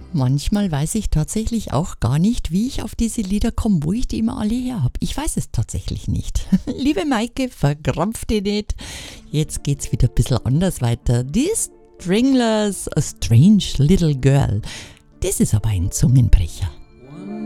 Manchmal weiß ich tatsächlich auch gar nicht, wie ich auf diese Lieder komme, wo ich die immer alle her habe. Ich weiß es tatsächlich nicht. Liebe Maike, verkrampf dich nicht. Jetzt geht's wieder ein bisschen anders weiter. Die Stringlers, A Strange Little Girl. Das ist aber ein Zungenbrecher.